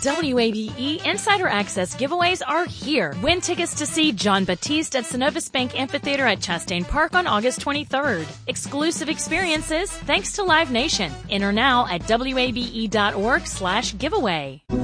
WABE Insider Access giveaways are here. Win tickets to see John Batiste at Synovus Bank Amphitheater at Chastain Park on August 23rd. Exclusive experiences thanks to Live Nation. Enter now at wabe.org/giveaway.